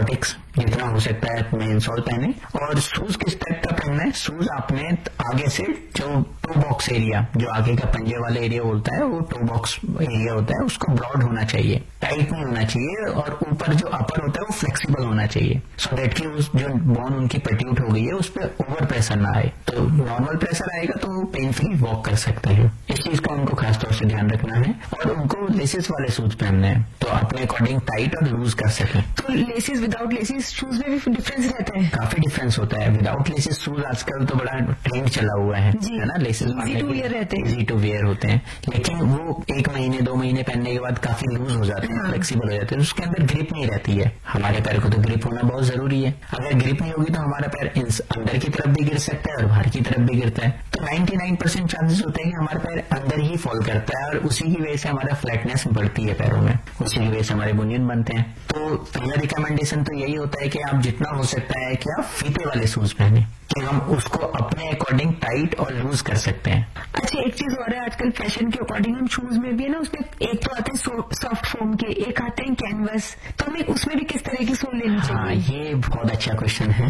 Orthotics जितना हो सकता है अपने इंसोल पहने। और शूज किस टाइप का पहनना है, शूज आपने आगे से जो टो बॉक्स एरिया, जो आगे का पंजे वाला एरिया बोलता है, वो टो बॉक्स एरिया होता है, उसको ब्रॉड होना चाहिए, टाइट नहीं होना चाहिए। और ऊपर जो अपर होता है वो फ्लेक्सिबल होना चाहिए, सो दैट कि उस जो बोन उनकी पट्यूट हो गई है उस पर ओवर प्रेशर ना आए। तो नॉर्मल प्रेशर आएगा तो वो पेन फ्री वॉक कर सकते हैं। इस चीज का उनको खासतौर से ध्यान रखना है। और उनको लेसेस वाले शूज पहनने हैं, तो अपने अकॉर्डिंग टाइट और लूज कर सकें। तो लेसेस विदाउट लेसेस शूज में भी डिफरेंस रहता है? काफी डिफरेंस होता है। विदाउट लेसेस शूज आजकल तो बड़ा ट्रेंड चला हुआ है ना। लेसेस इजी टू वियर रहते हैं, इजी टू वियर होते हैं, लेकिन वो 1 महीने 2 महीने पहनने के बाद काफी लूज हो जाते हैं, फ्लेक्सिबल हो जाते हैं, उसके अंदर ग्रिप नहीं रहती है। हमारे पैर को तो ग्रिप होना बहुत जरूरी है। अगर ग्रिप नहीं होगी तो हमारा पैर अंदर की तरफ भी गिर सकता है और बाहर की तरफ भी गिरता है। तो 99% चांसेस होते हैं कि हमारा पैर अंदर ही फॉल करता है और उसी की वजह से हमारा फ्लैटनेस बढ़ती है पैरों में, उसी की वजह से हमारे बुनियन बनते हैं। तो पहला रिकमेंडेशन तो यही होता है कि आप जितना हो सकता है कि आप फीते वाले शूज पहने, कि हम उसको अपने अकॉर्डिंग टाइट और लूज कर सकते हैं। अच्छा, एक चीज और है, आजकल फैशन के अकॉर्डिंग हम शूज में भी है ना, उसमें एक तो आते हैं सॉफ्ट फोम के, एक आते हैं कैनवस, तो हमें उसमें भी किस तरह की सोल लेनी चाहिए? हाँ, ये बहुत अच्छा क्वेश्चन है।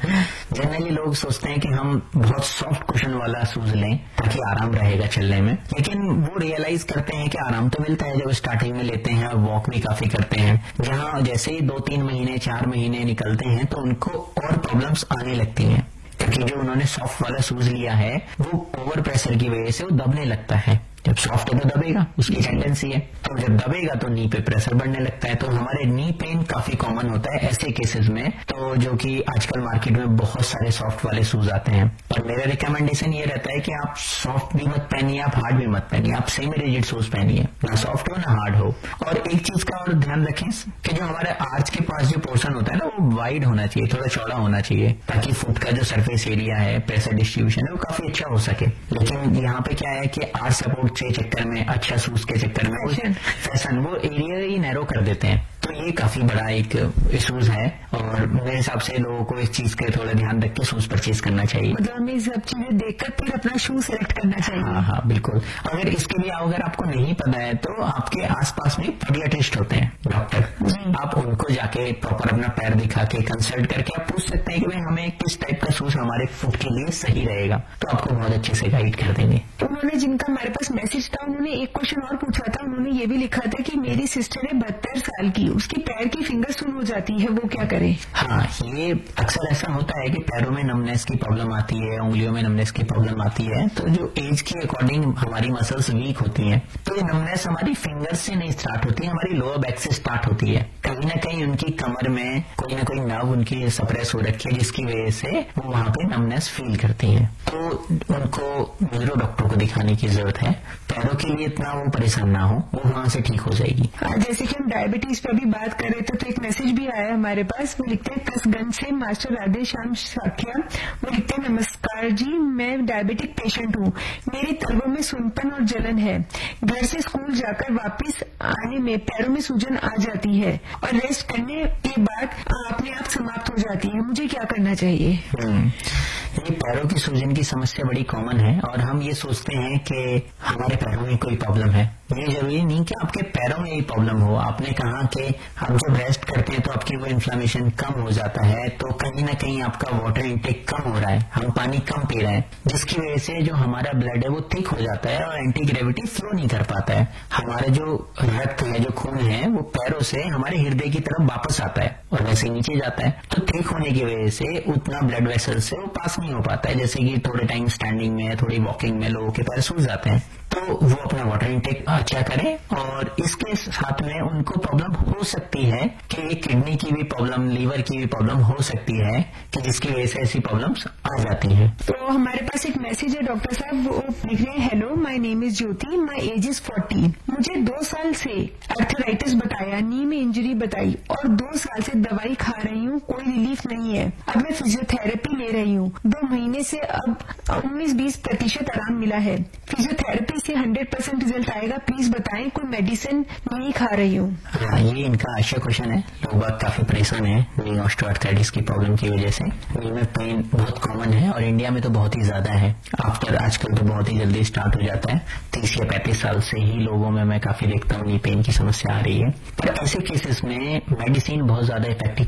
जनरली लोग सोचते हैं कि हम बहुत सॉफ्ट कुशन वाला शूज लें ताकि आराम रहेगा चलने में, लेकिन वो रियलाइज करते हैं कि आराम तो मिलता है जब स्टार्टिंग में लेते हैं और वॉक भी काफी करते हैं। जहाँ जैसे ही 2-3 महीने 4 महीने निकलते हैं तो उनको और प्रॉब्लम्स आने लगती हैं, क्योंकि जो उन्होंने सॉफ्ट वाला शूज लिया है वो ओवर प्रेशर की वजह से वो दबने लगता है। जब सॉफ्ट है तो दबेगा, उसकी टेंडेंसी है, तो जब दबेगा तो नी पे प्रेशर बढ़ने लगता है। तो हमारे नी पेन काफी कॉमन होता है ऐसे केसेस में, तो जो कि आजकल मार्केट में बहुत सारे सॉफ्ट वाले शूज आते हैं। और मेरा रिकमेंडेशन ये रहता है कि आप सॉफ्ट भी मत पहनिए, आप हार्ड भी मत पहनिए, आप सेमी रिजिड शूज पहनिए, ना सॉफ्ट हो ना हार्ड हो। और एक चीज का और ध्यान रखें कि जो हमारे आर्च के पास जो पोर्शन होता है ना, वो वाइड होना चाहिए, थोड़ा चौड़ा होना चाहिए, ताकि फुट का जो सरफेस एरिया है, प्रेशर डिस्ट्रीब्यूशन है, वो काफी अच्छा हो सके। लेकिन यहाँ पे क्या है कि आर्च सपोर्ट के चक्कर में, अच्छा शूज के चक्कर में फैशन वो एरिया ही नैरो कर देते हैं। तो ये काफी बड़ा एक इशूज है और मेरे हिसाब से लोगों को इस चीज का थोड़ा ध्यान रख के शूज परचेज करना चाहिए। मतलब हमें सब चीजें देखकर फिर अपना शूज सेलेक्ट करना चाहिए। हाँ, बिल्कुल। अगर इसके लिए अगर आपको नहीं पता है तो आपके आसपास में पीडियाट्रिस्ट होते हैं, डॉक्टर, आप उनको जाके प्रॉपर अपना पैर दिखा के कंसल्ट करके आप पूछ सकते हैं कि भाई हमें किस टाइप का शूज हमारे फुट के लिए सही रहेगा, तो आपको बहुत अच्छे से गाइड कर देंगे। उन्होंने जिनका हमारे पास मैसेज था, उन्होंने एक क्वेश्चन और पूछा था। उन्होंने ये भी लिखा था कि मेरी सिस्टर है 72 साल की, उसकी पैर की फिंगर सुन हो जाती है, वो क्या करे? हाँ, ये अक्सर ऐसा होता है कि पैरों में नमनेस की प्रॉब्लम आती है, उंगलियों में नमनेस की प्रॉब्लम आती है। तो जो एज के अकॉर्डिंग हमारी मसल्स वीक होती हैं, तो ये नमनेस हमारी फिंगर से नहीं स्टार्ट होती है, हमारी लोअर बैक से स्टार्ट होती है। कहीं ना कहीं उनकी कमर में कोई ना कोई नर्व उनकी सप्रेस हो रखी है, जिसकी वजह से वो वहां पे नमनेस फील करती है। तो उनको न्यूरो डॉक्टर को दिखाने की जरूरत है। पैरों के लिए इतना वो परेशान ना हो, वो वहां से ठीक हो जाएगी। जैसे कि हम डायबिटीज पर भी बात कर रहे थे, तो एक मैसेज भी आया हमारे पास। वो लिखते हैं कसगंज से मास्टर राधे श्याम साखिया। वो लिखते हैं, नमस्कार जी, मैं डायबिटिक पेशेंट हूँ। मेरी तलवों में सूनपन और जलन है। घर से स्कूल जाकर वापस आने में पैरों में सूजन आ जाती है और रेस्ट करने के बाद अपने आप समाप्त हो जाती है। मुझे क्या करना चाहिए? ये पैरों की सूजन की समस्या बड़ी कॉमन है और हम ये सोचते हैं कि हमारे पैरों में कोई प्रॉब्लम है। ये जरूरी नहीं कि आपके पैरों में ही प्रॉब्लम हो। आपने कहा कि हम जब रेस्ट करते हैं तो आपकी वो इन्फ्लेमेशन कम हो जाता है, तो कहीं ना कहीं आपका वाटर इंटेक कम हो रहा है, हम पानी कम पी रहे हैं, जिसकी वजह से जो हमारा ब्लड है वो थिक हो जाता है और एंटी ग्रेविटी फ्लो नहीं कर पाता है। हमारा जो रक्त है, जो खून है, वो पैरों से हमारे हृदय की तरफ वापस आता है और वैसे नीचे जाता है। तो थिक होने की वजह से उतना ब्लड वेसल से वो पास नहीं हो पाता है। जैसे कि थोड़े टाइम स्टैंडिंग में, थोड़ी वॉकिंग में लोगों के पैर सूज जाते हैं, तो वो अपना वाटर इंटेक अच्छा करें। और इसके साथ में उनको प्रॉब्लम हो सकती है कि किडनी की भी प्रॉब्लम, लीवर की भी प्रॉब्लम हो सकती है, कि जिसकी वजह से ऐसी प्रॉब्लम्स आ जाती हैं। तो हमारे पास एक मैसेज है डॉक्टर साहब, वो लिख रहे हैं, hello, my name is Jyoti, my age is 40। मुझे 2 साल से आर्थराइटिस बताया, नी में इंजरी बताई और 2 साल से दवाई खा रही हूँ, कोई रिलीफ नहीं है। अब मैं फिजियोथेरेपी ले रही हूँ, 2 महीने से अब 19-20% आराम मिला है। फिजियोथेरेपी से 100% रिजल्ट आएगा, प्लीज बताएं, कोई मेडिसिन नहीं खा रही हूँ। ये इनका अच्छा क्वेश्चन है। लोग काफी परेशान है नी ऑस्टियोआर्थराइटिस की प्रॉब्लम की वजह से। नी में पेन बहुत कॉमन है और इंडिया में तो बहुत ही ज्यादा है। आफ्टर आजकल तो बहुत ही जल्दी स्टार्ट हो जाता है। 30 या 35 साल से ही लोगों में मैं काफी देखता हूँ नी पेन की समस्या आ रही है। पर ऐसे केसेस में मेडिसिन बहुत ज्यादा इफेक्टिव